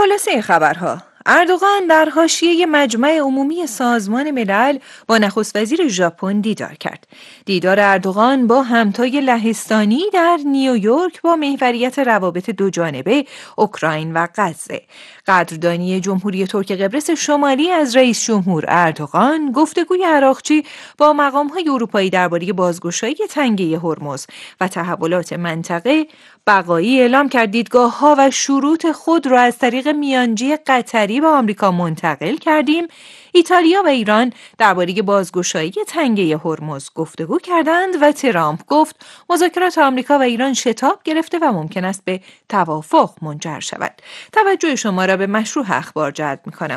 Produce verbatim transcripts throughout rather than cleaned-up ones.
خلاصه خبرها: اردوغان در حاشیه مجمع عمومی سازمان ملل با نخست وزیر ژاپن دیدار کرد. دیدار اردوغان با همتای لهستانی در نیویورک با محوریت روابط دوجانبه اوکراین و غزه. قدردانی جمهوری ترک قبرس شمالی از رئیس جمهور اردوغان، گفتگوی عراقچی با مقام‌های اروپایی درباره بازگشایی تنگه هرمز و تحولات منطقه. بقایی اعلام کرد دیدگاه‌ها و شروط خود را از طریق میانجی قطری به آمریکا منتقل کردیم. ایتالیا و ایران درباره بازگشایی تنگه هرمز گفتگو کردند و ترامپ گفت مذاکرات آمریکا و ایران شتاب گرفته و ممکن است به توافق منجر شود. توجه شما را به مشروع اخبار جلب می‌کنم.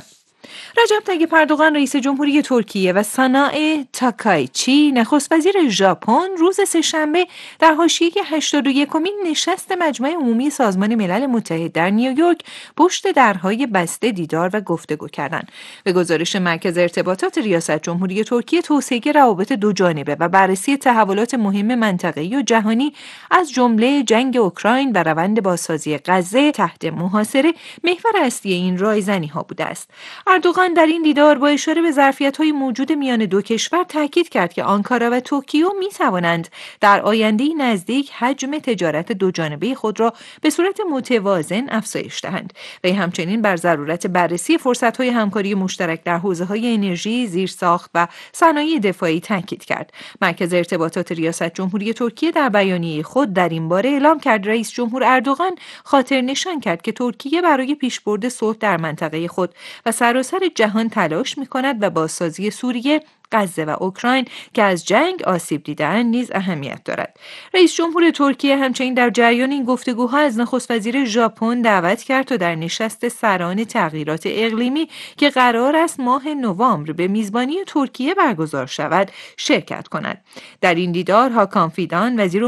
رجب طیب اردوغان رئیس جمهوری ترکیه و سانائ تاکایچی نخست وزیر ژاپن روز سه‌شنبه در حاشیه هشتاد و یکمین نشست مجمع عمومی سازمان ملل متحد در نیویورک پشت درهای بسته دیدار و گفتگو کردند. به گزارش مرکز ارتباطات ریاست جمهوری ترکیه، توسعه روابط دوجانبه و بررسی تحولات مهم منطقه‌ای و جهانی از جمله جنگ اوکراین و روند بازسازی غزه تحت محاصره محور اصلی این رایزنی‌ها بوده است. اردوغان در این دیدار با اشاره به ظرفیت‌های موجود میان دو کشور تاکید کرد که آنکارا و توکیو می‌توانند در آینده نزدیک حجم تجارت دوجانبه خود را به صورت متوازن افزایش دهند. و همچنین بر ضرورت بررسی فرصت‌های همکاری مشترک در حوزه‌های انرژی، زیرساخت و صنایع دفاعی تاکید کرد. مرکز ارتباطات ریاست جمهوری ترکیه در بیانیه خود در این باره اعلام کرد رئیس جمهور اردوغان خاطر نشان کرد که ترکیه برای پیشبرد صلح در منطقه خود و سراسر جهان تلاش می‌کند و بازسازی سوریه، غزه و اوکراین که از جنگ آسیب دیده‌اند نیز اهمیت دارد. رئیس جمهور ترکیه همچنین در جریان این گفتگوها از نخست وزیر ژاپن دعوت کرد تا در نشست سران تغییرات اقلیمی که قرار است ماه نوامبر به میزبانی ترکیه برگزار شود شرکت کند. در این دیدار هاکان فیدان وزیر